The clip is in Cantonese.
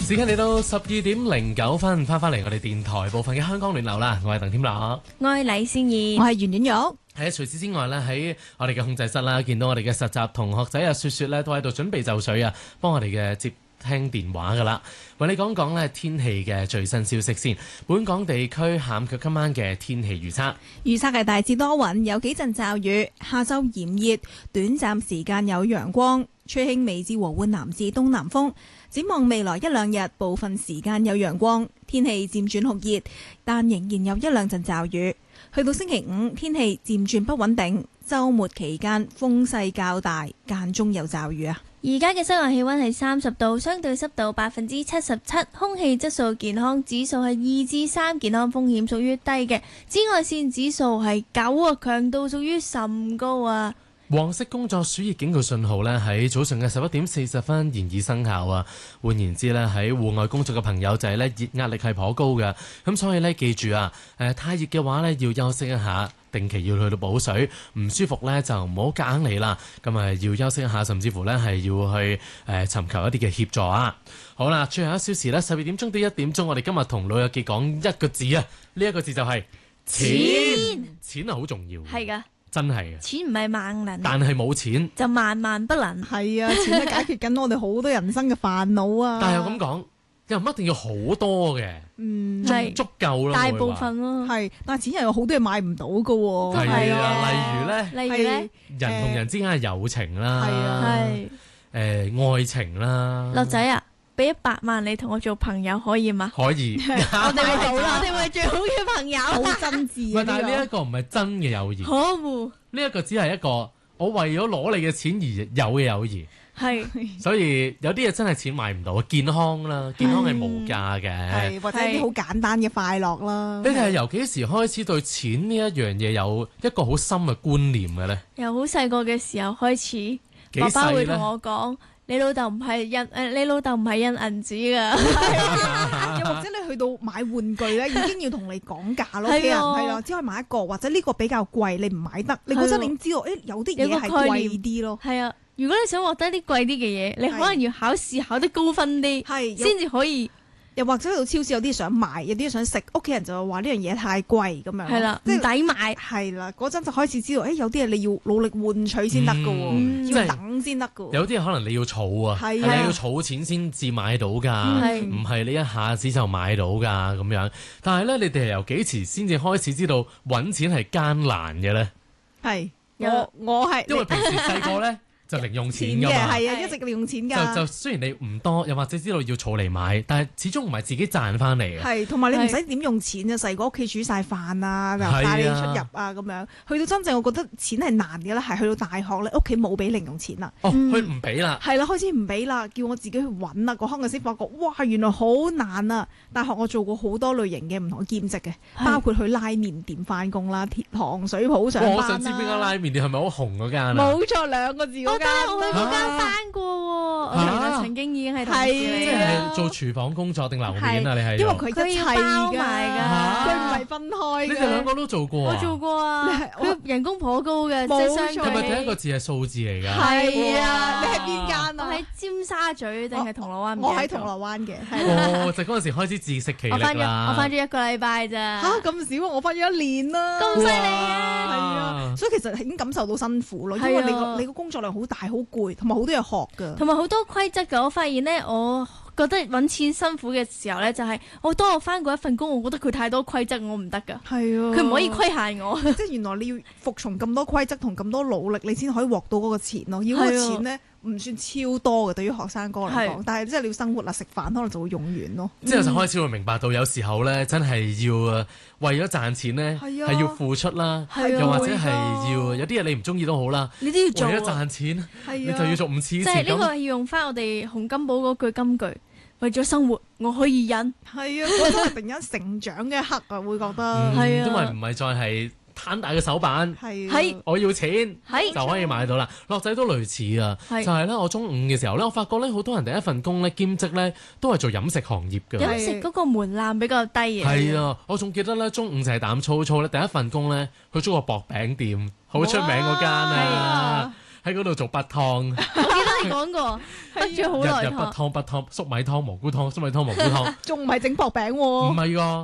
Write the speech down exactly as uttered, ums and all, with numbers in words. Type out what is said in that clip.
時間嚟到十二點零九分，翻返嚟我哋電台部分嘅香港暖流啦。我係鄧添樂， 我係李善儀， 我係圓圓玉。 喺除此之外呢，喺我哋嘅控制室啦，見到我哋嘅實習同學仔啊，雪雪呢都喺度準備就緒啊，幫我哋嘅接聽電話噶啦。為你講講呢天氣嘅最新消息先。本港地區下午及今晚嘅天氣預測， 預測係大致多雲，有幾陣驟雨，下晝炎熱，短暫時間有陽光，吹輕微至和緩南至東南風。展望未來一兩日，部分時間有陽光，天氣漸轉酷熱，但仍然有一兩陣驟雨。去到星期五，天氣漸轉不穩定，週末期間風勢較大，間中有驟雨啊。 而家嘅室外氣溫係三十度，相對濕度百分之七十七，空氣質素健康指數係二至三，健康風險屬於低嘅。紫外線指數係九啊，強度屬於甚高啊。 黃色工作暑熱警告信號呢喺早上嘅十一點四十分現已生效啊！換言之呢，喺戶外工作嘅朋友就係呢熱壓力係頗高嘅，咁所以呢，記住啊，誒太熱嘅話呢要休息一下，定期要去到補水，唔舒服呢就唔好夾硬嚟啦，咁啊要休息一下，甚至乎呢係要去誒、呃、尋求一啲嘅協助啊！好啦，最後一小時呢，十二點鐘到一點鐘，我哋今日同老友記講一個字啊，呢、這、一個字就係錢，錢係好重要， 係噶。 真係啊！ 錢唔係萬能， 但係冇錢就萬萬不能。 係啊，錢都解決緊我哋好多人生嘅煩惱啊！ 但係又咁講，又唔一定要好多嘅， 嗯， 係足夠咯， 大部分咯。 係，但係錢又有好多嘢買唔到㗎喎。 係啊，例如咧， 例如咧， 人同人之間嘅友情啦， 係啊， 係誒愛情啦。 樂仔啊！俾一百萬你同我做朋友可以嗎？ 可以， 我哋會做啦，我哋會最好嘅朋友， 好真摯啊！ 但係呢一個唔係真嘅友誼， 可惡。 呢一個只係一個我為咗攞你嘅錢而有嘅友誼。 係， 所以有啲嘢真係錢買唔到，健康啦，健康係無價嘅， 係或者一啲好簡單嘅快樂啦。 你哋係由幾時開始對錢呢一樣嘢有一個好深嘅觀念嘅咧？ 由好細個嘅時候開始，爸爸會同我講。你老豆唔係印誒，你老豆唔係印銀紙噶， 又或者你去到買玩具咧，已經要同你講價咯，屋企人係啦，只可以買一個，或者呢個比較貴，你唔買得。你嗰陣你已經知道，誒有啲嘢係貴啲咯。 係啊，如果你想獲得啲貴啲嘅嘢，你可能要考試考得高分啲，係先至可以。 又或者去到超市有啲想買，有啲想食，屋企人就話呢樣嘢太貴咁樣。 係啦，唔抵買。 係啦，嗰陣就開始知道，誒有啲嘢你要努力換取先得㗎喎，要等先得㗎喎。 有啲嘢可能你要儲啊，係你要儲錢先至買到㗎，唔係你一下子就買到㗎咁樣。但係咧，你哋係由幾時先至開始知道揾錢係艱難嘅咧？ 係我我係因為平時細個咧。就零用錢㗎嘛， 係啊，一直零用錢㗎。 就就雖然你唔多，又或者知道要儲嚟買，但係始終唔係自己賺翻嚟嘅。 係，同埋你唔使點用錢啊！細個屋企煮晒飯啊，又帶你出入啊咁樣。去到真正，我覺得錢係難嘅啦，係去到大學咧，屋企冇俾零用錢啦。 哦，佢唔俾啦。 係啦，開始唔俾啦，叫我自己去揾啦。嗰刻我先發覺，哇，原來好難啊！大學我做過好多類型嘅唔同兼職嘅，包括去拉麵店翻工啦，糖水鋪上班啦。 我想知邊間拉麵店係咪好紅嗰間啊？ 冇錯，兩個字。 我去嗰間翻過喎，我原來曾經已經係同事嚟嘅。 即係做廚房工作定樓面啊？你係因為佢一齊包埋㗎， 佢唔係分開嘅。 你哋兩個都做過啊？ 我做過啊，佢人工頗高嘅， 冇錯。 係咪第一個字係數字嚟㗎？ 係啊，你喺邊間啊？ 我喺尖沙咀定係銅鑼灣？ 我喺銅鑼灣嘅。 哦，就嗰陣時開始自食其力啦。 我翻咗一個禮拜咋。 嚇咁少？我翻咗一年啦。 咁犀利啊！ 係啊，所以其實已經感受到辛苦咯，因為你個你個工作量好大，好攰，同埋好多嘢學㗎， 同埋好多規則㗎。我發現咧，我覺得揾錢辛苦嘅時候咧，就係我當我翻過一份工，我覺得佢太多規則，我唔得㗎。係啊，佢唔可以規限我。即係原來你要服從咁多規則同咁多努力，你先可以獲到嗰個錢咯。要嗰個錢咧，唔算超多嘅，對於學生哥嚟講，但係即係你要生活啦、食飯，可能就會用完咯。 之後就開始會明白到，有時候咧真係要為咗賺錢咧係要付出啦，又或者係要有啲嘢你唔中意都好啦， 你都要做。 為咗賺錢，你就要做唔似。即係呢個係要用翻我哋洪金寶嗰句金句：為咗生活，我可以忍。 係啊，我都係突然間成長嘅一刻啊，會覺得係啊，因為唔係再係攤大嘅手板， 係我要錢就可以買到啦。樂仔都類似啊，就係咧我中午嘅時候咧，我發覺咧好多人第一份工咧兼職咧都係做飲食行業嘅。 飲食嗰個門檻比較低嘅。 係啊，我仲記得咧中午就係膽粗粗咧，第一份工咧去租個薄餅店，好出名嗰間啊。 喺嗰度做筆湯， 我記得你講過，得住好耐日日筆湯筆湯，粟米湯蘑菇湯，粟米湯蘑菇湯， 仲唔係整薄餅喎？ 唔係㗎。